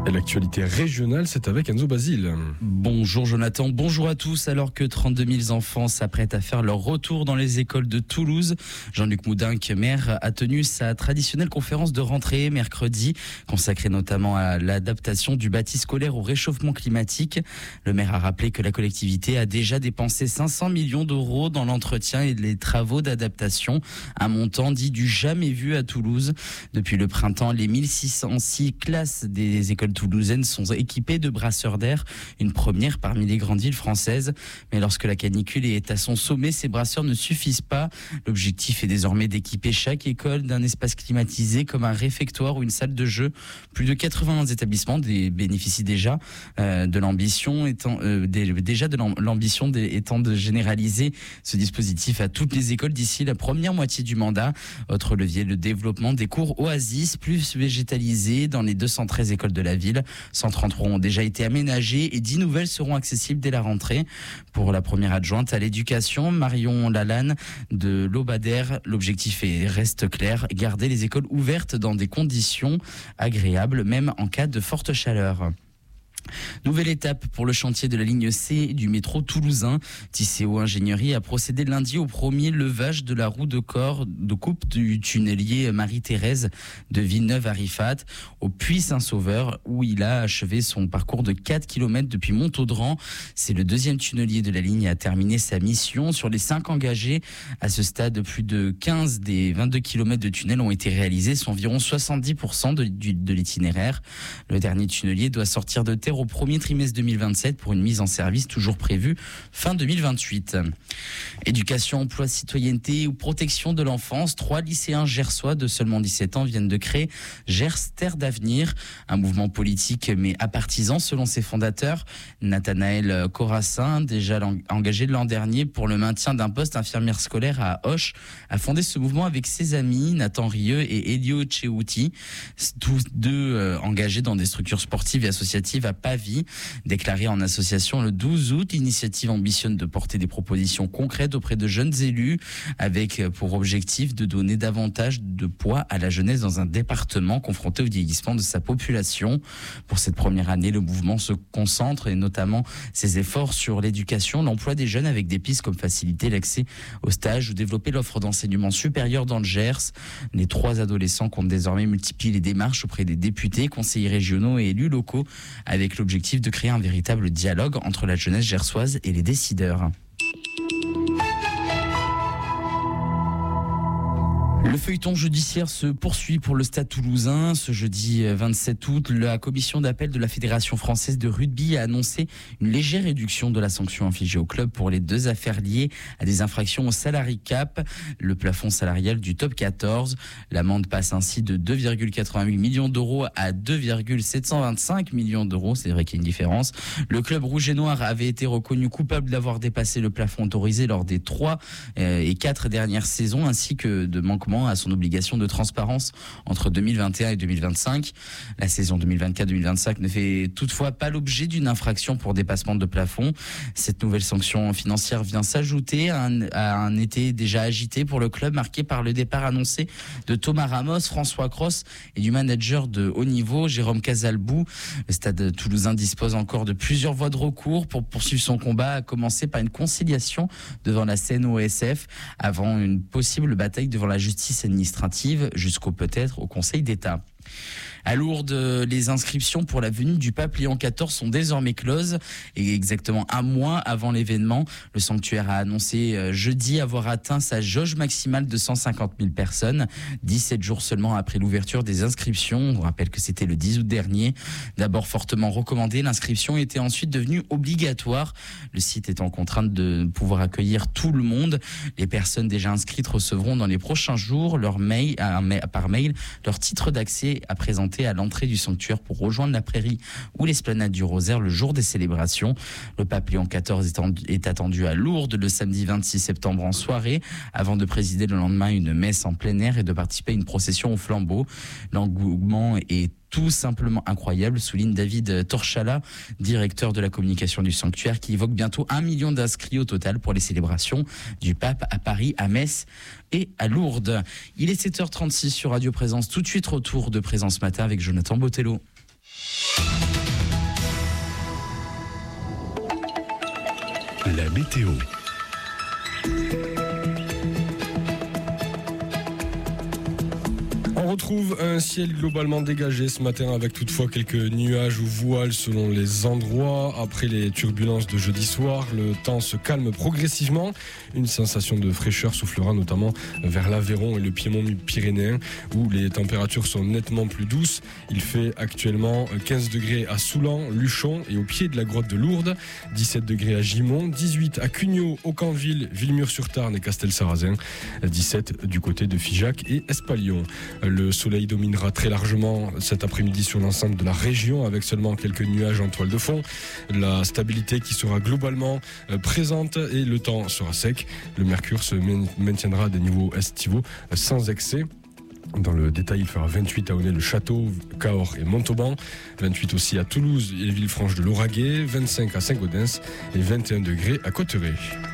Et l'actualité régionale, c'est avec Enzo Basile. Bonjour Jonathan, bonjour à tous. Alors que 32 000 enfants s'apprêtent à faire leur retour dans les écoles de Toulouse, Jean-Luc Moudinque, maire, a tenu sa traditionnelle conférence de rentrée mercredi, consacrée notamment à l'adaptation du bâti scolaire au réchauffement climatique. Le maire a rappelé que la collectivité a déjà dépensé 500 millions d'euros dans l'entretien et les travaux d'adaptation, un montant dit du jamais vu à Toulouse. Depuis le printemps, les 1606 classes des écoles toulousaines sont équipées de brasseurs d'air, une première parmi les grandes villes françaises. Mais lorsque la canicule est à son sommet, ces brasseurs ne suffisent pas. L'objectif est désormais d'équiper chaque école d'un espace climatisé comme un réfectoire ou une salle de jeu. Plus de 80 établissements bénéficient déjà de l'ambition étant de généraliser ce dispositif à toutes les écoles d'ici la première moitié du mandat. Autre levier, le développement des cours Oasis plus végétalisés dans les 213 écoles de la ville. 133 ont déjà été aménagées et 10 nouvelles seront accessibles dès la rentrée. Pour la première adjointe à l'éducation, Marion Lalanne de l'Aubadère, l'objectif reste clair, garder les écoles ouvertes dans des conditions agréables, même en cas de forte chaleur. Nouvelle étape pour le chantier de la ligne C du métro toulousain. Tisséo Ingénierie a procédé lundi au premier levage de la roue de coupe du tunnelier Marie-Thérèse de Villeneuve à Rifat au Puy-Saint-Sauveur, où il a achevé son parcours de 4 km depuis Montaudran. C'est le deuxième tunnelier de la ligne à terminer sa mission. Sur les 5 engagés, à ce stade, plus de 15 des 22 km de tunnel ont été réalisés, soit environ 70% de l'itinéraire. Le dernier tunnelier doit sortir de terre au premier trimestre 2027 pour une mise en service toujours prévue fin 2028. Éducation, emploi, citoyenneté ou protection de l'enfance, 3 lycéens gersois de seulement 17 ans viennent de créer Gers Terre d'Avenir, un mouvement politique mais apartisan selon ses fondateurs. Nathanaël Corassin, déjà engagé l'an dernier pour le maintien d'un poste infirmière scolaire à Auch, a fondé ce mouvement avec ses amis Nathan Rieux et Elio Cheuti, tous deux engagés dans des structures sportives et associatives à Pavie. Déclaré en association le 12 août, l'initiative ambitionne de porter des propositions concrètes auprès de jeunes élus avec pour objectif de donner davantage de poids à la jeunesse dans un département confronté au vieillissement de sa population. Pour cette première année, le mouvement se concentre et notamment ses efforts sur l'éducation, l'emploi des jeunes avec des pistes comme faciliter l'accès au stage ou développer l'offre d'enseignement supérieur dans le Gers. Les 3 adolescents comptent désormais multiplier les démarches auprès des députés, conseillers régionaux et élus locaux avec l'objectif de créer un véritable dialogue entre la jeunesse gersoise et les décideurs. Le feuilleton judiciaire se poursuit pour le Stade toulousain. Ce jeudi 27 août, la commission d'appel de la Fédération française de rugby a annoncé une légère réduction de la sanction infligée au club pour les 2 affaires liées à des infractions au salary cap, le plafond salarial du top 14. L'amende passe ainsi de 2,88 millions d'euros à 2,725 millions d'euros. C'est vrai qu'il y a une différence. Le club rouge et noir avait été reconnu coupable d'avoir dépassé le plafond autorisé lors des 3 et 4 dernières saisons, ainsi que de manquement à son obligation de transparence entre 2021 et 2025. La saison 2024-2025 ne fait toutefois pas l'objet d'une infraction pour dépassement de plafond. Cette nouvelle sanction financière vient s'ajouter à un été déjà agité pour le club, marqué par le départ annoncé de Thomas Ramos, François Cros et du manager de haut niveau, Jérôme Casalbou. Le Stade toulousain dispose encore de plusieurs voies de recours pour poursuivre son combat, à commencer par une conciliation devant la CNOSF avant une possible bataille devant la justice administrative jusqu'au peut-être au Conseil d'État. À Lourdes, les inscriptions pour la venue du pape Léon XIV sont désormais closes et exactement un mois avant l'événement, le sanctuaire a annoncé jeudi avoir atteint sa jauge maximale de 150 000 personnes, 17 jours seulement après l'ouverture des inscriptions. On rappelle que c'était le 10 août dernier. D'abord fortement recommandée, l'inscription était ensuite devenue obligatoire. Le site étant contraint de pouvoir accueillir tout le monde. Les personnes déjà inscrites recevront dans les prochains jours par mail leur titre d'accès à présenter à l'entrée du sanctuaire pour rejoindre la prairie ou l'esplanade du Rosaire le jour des célébrations. Le pape Léon XIV est attendu à Lourdes le samedi 26 septembre en soirée, avant de présider le lendemain une messe en plein air et de participer à une procession au flambeau. L'engouement est tout simplement incroyable, souligne David Torchala, directeur de la communication du sanctuaire, qui évoque bientôt 1 million d'inscrits au total pour les célébrations du pape à Paris, à Metz et à Lourdes. Il est 7h36 sur Radio Présence. Tout de suite, retour de Présence Matin avec Jonathan Botello. La météo. On retrouve un ciel globalement dégagé ce matin avec toutefois quelques nuages ou voiles selon les endroits. Après les turbulences de jeudi soir, le temps se calme progressivement. Une sensation de fraîcheur soufflera notamment vers l'Aveyron et le Piémont pyrénéen où les températures sont nettement plus douces. Il fait actuellement 15 degrés à Soulan, Luchon et au pied de la grotte de Lourdes, 17 degrés à Gimont, 18 à Cugnot, Aucanville, Villemur-sur-Tarn et Castelsarrasin, 17 du côté de Figeac et Espalion. Le soleil dominera très largement cet après-midi sur l'ensemble de la région avec seulement quelques nuages en toile de fond. La stabilité qui sera globalement présente et le temps sera sec. Le mercure se maintiendra à des niveaux estivaux sans excès. Dans le détail, il fera 28 à Aulnay-le-Château, Cahors et Montauban, 28 aussi à Toulouse et Villefranche de Lauragais, 25 à Saint-Gaudens et 21 degrés à Cotteret.